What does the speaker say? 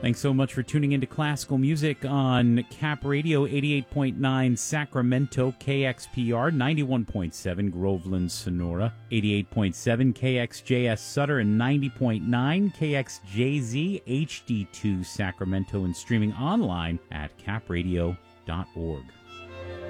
Thanks so much for tuning into classical music on Cap Radio 88.9 Sacramento, KXPR 91.7 Groveland, Sonora, 88.7 KXJS Sutter, and 90.9 KXJZ HD2 Sacramento, and streaming online at capradio.org.